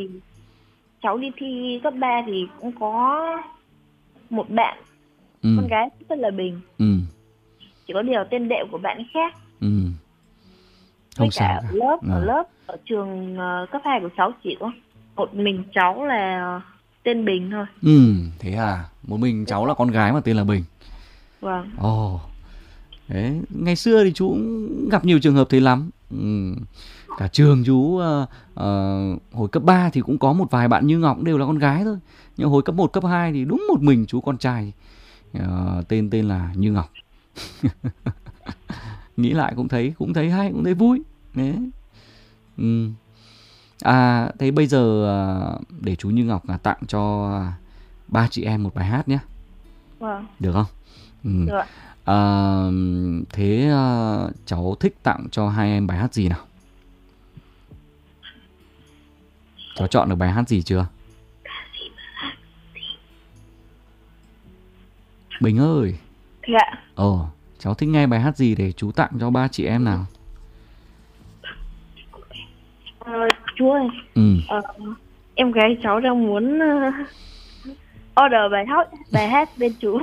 thì cháu đi thi cấp 3 thì cũng có một bạn con gái rất là Bình. Chỉ có điều tên đệm của bạn ấy khác. Với Không sao cả cả. ở trường cấp 2 của cháu chỉ có một mình cháu là tên Bình thôi. Thế à, một mình cháu là con gái mà tên là Bình. Vâng. Ồ, đấy, ngày xưa thì chú cũng gặp nhiều trường hợp thế lắm. Cả trường chú hồi cấp 3 thì cũng có một vài bạn như Ngọc đều là con gái thôi. Nhưng hồi cấp 1, cấp 2 thì đúng một mình chú con trai, tên là Như Ngọc. Nghĩ lại cũng thấy hay, cũng thấy vui. Đấy. Thế bây giờ để chú Như Ngọc tặng cho ba chị em một bài hát nhé. Vâng. Được không? Được ạ. Thế cháu thích tặng cho hai em bài hát gì nào? Cháu chọn được bài hát gì chưa? Bình ơi. Dạ. Cháu thích nghe bài hát gì để chú tặng cho ba chị em nào? Chú ơi, em gái cháu đang muốn order bài hát bên chú.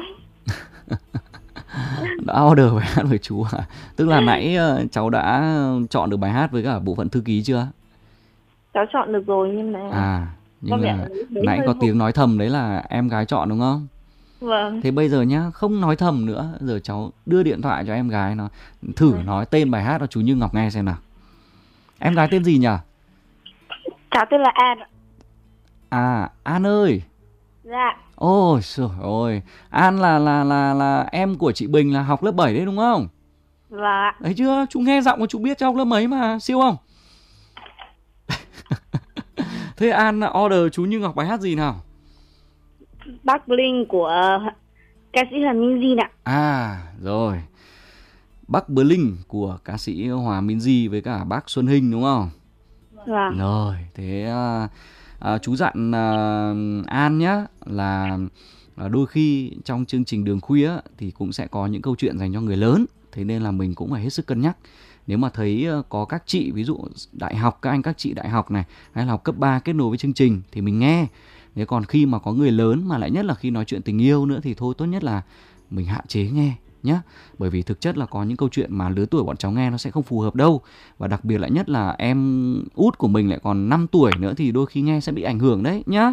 Đã order bài hát với chú à? Tức là nãy cháu đã chọn được bài hát với cả bộ phận thư ký chưa? Cháu chọn được rồi nhưng mà nãy có tiếng nói thầm đấy là em gái chọn đúng không? Vâng. Thế bây giờ nhá, không nói thầm nữa, giờ cháu đưa điện thoại cho em gái nó thử nói tên bài hát cho chú Như Ngọc nghe xem nào. Em gái tên gì nhỉ? Cháu tên là An. An ơi. Dạ. Ôi trời ơi, An là em của chị Bình là học lớp 7 đấy đúng không? Dạ. Đấy chưa, chú nghe giọng của chú biết cháu học lớp mấy mà, siêu không? Thế An order chú Như Ngọc bài hát gì nào? Bắc Bling của ca sĩ Hòa Minzy ạ. Rồi. Bắc Bling của ca sĩ Hòa Minzy với cả bác Xuân Hinh đúng không? Vâng. Rồi, thế chú dặn An nhá là đôi khi trong chương trình Đường Khuya thì cũng sẽ có những câu chuyện dành cho người lớn. Thế nên là mình cũng phải hết sức cân nhắc. Nếu mà thấy có các chị, ví dụ đại học, các anh các chị đại học này, hay là học cấp 3 kết nối với chương trình thì mình nghe. Nếu còn khi mà có người lớn mà lại nhất là khi nói chuyện tình yêu nữa thì thôi tốt nhất là mình hạn chế nghe nhé. Bởi vì thực chất là có những câu chuyện mà lứa tuổi bọn cháu nghe nó sẽ không phù hợp đâu. Và đặc biệt lại nhất là em út của mình lại còn 5 tuổi nữa thì đôi khi nghe sẽ bị ảnh hưởng đấy nhá.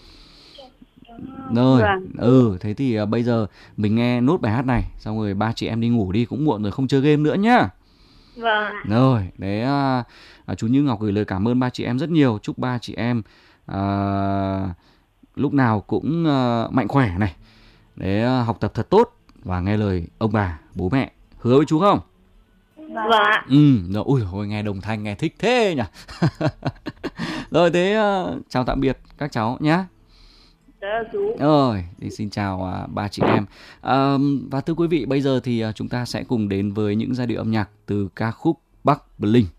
Rồi, thế thì bây giờ mình nghe nốt bài hát này, xong rồi ba chị em đi ngủ đi, cũng muộn rồi, không chơi game nữa nhá. Vâng. Rồi, đấy chú Như Ngọc gửi lời cảm ơn ba chị em rất nhiều. Chúc ba chị em lúc nào cũng mạnh khỏe này, để học tập thật tốt và nghe lời ông bà, bố mẹ. Hứa với chú không? Vâng ạ. Rồi, ôi nghe đồng thanh nghe thích thế nhỉ. Rồi thế chào tạm biệt các cháu nhé. Rồi, thì xin chào ba chị em. Và thưa quý vị, bây giờ thì chúng ta sẽ cùng đến với những giai điệu âm nhạc từ ca khúc Bắc Bling.